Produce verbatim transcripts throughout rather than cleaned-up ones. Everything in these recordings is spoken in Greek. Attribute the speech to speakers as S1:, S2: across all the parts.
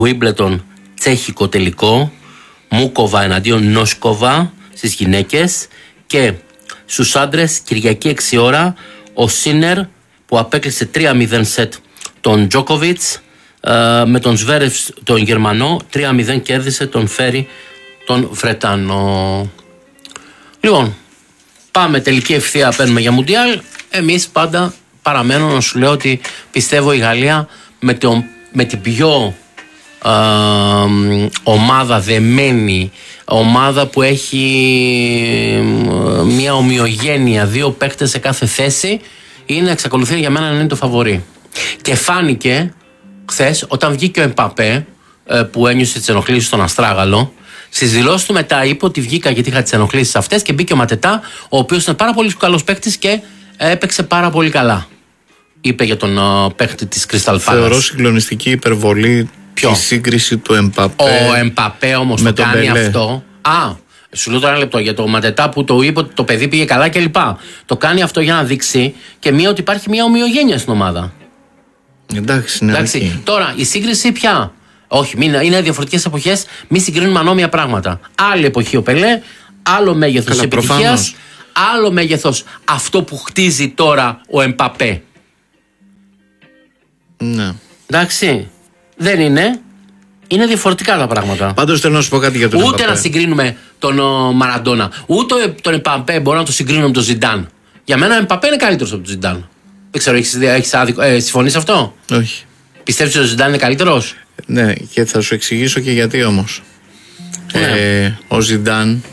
S1: Wimbledon τσέχικο τελικό, Μούκοβα εναντίον Νόσκοβα στις γυναίκες, και στους άντρες Κυριακή έξι ώρα ο Σίνερ που απέκλεισε τρία μηδέν σετ τον Τζόκοβιτς, ε, με τον Σβέρεφ τον Γερμανό, τρία μηδέν κέρδισε τον Φέρι τον Βρετανό. Λοιπόν, πάμε τελική ευθεία, παίρνουμε για Μουντιάλ. Εμείς πάντα παραμένω να σου λέω ότι πιστεύω η Γαλλία με, το, με την πιο ε, ομάδα δεμένη, ομάδα που έχει μια ομοιογένεια, δύο παίκτες σε κάθε θέση, είναι, εξακολουθεί για μένα να είναι το φαβορί. Και φάνηκε χθες όταν βγήκε ο Εμπαπέ, που ένιωσε τις ενοχλήσεις στον Αστράγαλο. Στις δηλώσεις του μετά είπε ότι βγήκα γιατί είχα τις ενοχλήσεις αυτές, και μπήκε ο Ματετά, ο οποίος ήταν πάρα πολύ καλός παίκτης και έπαιξε πάρα πολύ καλά. Είπε για τον uh, παίκτη της Crystal Palace.
S2: Θεωρώ συγκλονιστική υπερβολή η σύγκριση του Εμπαπέ.
S1: Ο Εμπαπέ όμως το κάνει Μπελέ. Αυτό. Α, σου λέω τώρα ένα λεπτό για το Ματετά που το είπε ότι το παιδί πήγε καλά κλπ. Το κάνει αυτό για να δείξει και μία ότι υπάρχει μία ομοιογένεια στην ομάδα.
S2: Εντάξει, ναι.
S1: Εντάξει. Τώρα η σύγκριση πια. Όχι, μην, είναι διαφορετικές εποχές, μην συγκρίνουμε ανώμια πράγματα. Άλλη εποχή ο Πελέ, άλλο μέγεθος της επιτυχίας, άλλο μέγεθος αυτό που χτίζει τώρα ο Εμπαπέ.
S2: Ναι.
S1: Εντάξει, δεν είναι. Είναι διαφορετικά τα πράγματα.
S2: Πάντως θέλω να σου πω κάτι για τον
S1: Ούτε
S2: Εμπαπέ.
S1: να συγκρίνουμε τον ο, Μαραντόνα, ούτε τον Εμπαπέ μπορώ να το συγκρίνουμε με τον Ζιντάν. Για μένα ο Εμπαπέ είναι καλύτερος από τον Ζιντάν. Δεν ξέρω, έχεις, έχεις άδικο, ε, συμφωνείς αυτό?
S2: Όχι.
S1: Πιστεύεις ότι ο Ζιντάν είναι καλύτερος?
S2: Ναι, και θα σου εξηγήσω και γιατί όμως. Ναι. Ε, ο Ζιντάν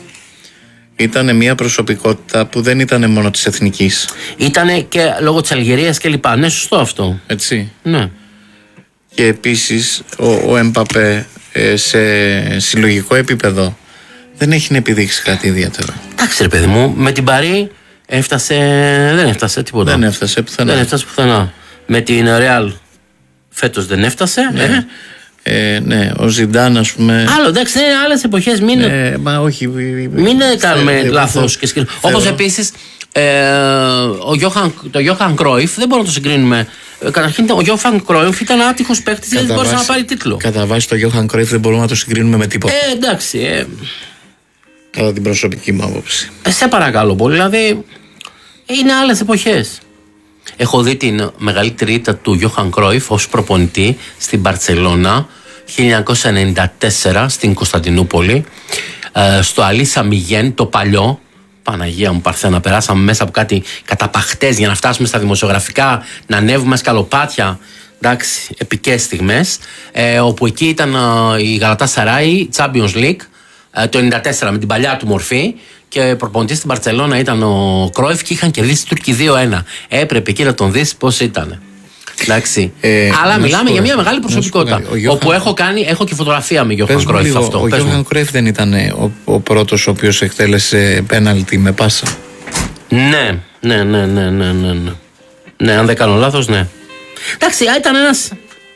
S2: ήταν μια προσωπικότητα που δεν ήταν μόνο της εθνικής.
S1: Ήτανε και λόγω της Αλγερίας και λοιπά. Ναι, σωστό αυτό.
S2: Έτσι.
S1: Ναι.
S2: Και επίσης ο, ο Εμπαπέ ε, σε συλλογικό επίπεδο δεν έχει να επιδείξει κάτι ιδιαίτερο.
S1: Εντάξει ρε παιδί μου, με την Παρί έφτασε, δεν έφτασε τίποτα.
S2: Δεν έφτασε πουθενά.
S1: Δεν έφτασε πουθενά. Με την Ρεάλ φέτος δεν έφτασε.
S2: Ναι.
S1: Ε.
S2: Ε, ναι, ο Ζιντάν, ας πούμε.
S1: Άλλο, εντάξει, είναι άλλες εποχές. Μην,
S2: ε, μα όχι,
S1: μην κάνουμε λάθος. Θε... Όπως επίσης ε, ο Γιώχαν, το Γιώχαν Κρόιφ δεν μπορούμε να το συγκρίνουμε. Καταρχήν, ο Γιώχαν Κρόιφ ήταν άτυχος παίκτης γιατί δεν μπορούσε να πάρει τίτλο.
S2: Κατά βάση, το Γιώχαν Κρόιφ δεν μπορούμε να το συγκρίνουμε με τίποτα.
S1: Ε, εντάξει. Ε,
S2: κατά την προσωπική μου άποψη.
S1: Ε, σε παρακαλώ πολύ, δηλαδή είναι άλλες εποχές. Έχω δει την μεγαλύτερη ήττα του Γιώχαν Κρόιφ ως προπονητή στην Μπαρτσελώνα χίλια εννιακόσια ενενήντα τέσσερα στην Κωνσταντινούπολη, ε, στο Αλίσα Μιγέν, το παλιό. Παναγία μου Παρθένα, περάσαμε μέσα από κάτι καταπαχτές για να φτάσουμε στα δημοσιογραφικά, να ανέβουμε σκαλοπάτια. Εντάξει, επικές στιγμές, ε, όπου εκεί ήταν ε, η Γαλατάσαράι, Champions League, ε, το ενενήντα τέσσερα με την παλιά του μορφή. Και προπονητής στην Μπαρτσελώνα ήταν ο Κρόιφ και είχαν κερδίσει οι Τούρκοι δύο ένα. Έπρεπε εκεί να τον δεις πώς ήταν. Εντάξει. Ε, Αλλά μιλάμε πω, για μια μεγάλη προσωπικότητα. Γιώχαν... Όπου έχω κάνει, έχω και φωτογραφία με Γιώχαν Κρόιφ αυτό.
S2: Ο Γιώχαν Κρόιφ δεν ήταν ο, ο πρώτος ο οποίος εκτέλεσε πέναλτι με πάσα?
S1: Ναι, ναι, ναι, ναι, ναι, ναι, ναι. Ναι, αν δεν κάνω λάθος, ναι. Εντάξει, ήταν ένας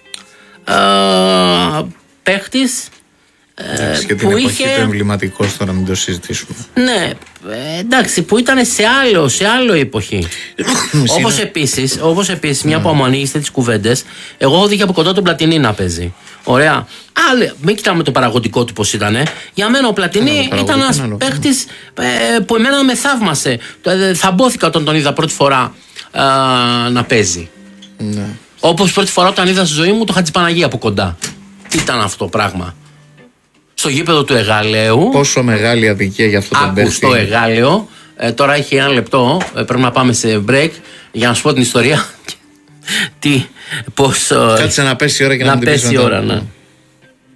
S1: α, παίχτης.
S2: Εντάξει, και την
S1: που
S2: εποχή
S1: είχε...
S2: του εμβληματικός, τώρα μην το συζητήσουμε.
S1: Ναι, εντάξει, που ήταν σε άλλο, σε άλλο εποχή. Όπως επίσης, όπως επίσης, μια που μου ανοίγετε τις κουβέντες, εγώ έχω δει και από κοντά τον Πλατινί να παίζει. Ωραία. Άλλη, μην κοιτάμε το παραγωγικό του πώς ήταν. Για μένα ο Πλατινί ήταν ένας παίχτης ε, που εμένα με θαύμασε. Ε, θαμπόθηκα όταν τον είδα πρώτη φορά ε, να παίζει.
S2: Ναι.
S1: Όπως πρώτη φορά όταν είδα στη ζωή μου το Χατζηπαναγία από κοντά. Τι ήταν αυτό το πράγμα? Στο γήπεδο του Εγάλεου.
S2: Πόσο μεγάλη αδικία για αυτό το παίχτη.
S1: Στο Εγάλεο. Ε, τώρα έχει ένα λεπτό. Ε, πρέπει να πάμε σε break για να σου πω την ιστορία. Τι, πώς,
S2: κάτσε να πέσει η ώρα και να,
S1: να
S2: μην την
S1: πέσει η ώρα, ναι.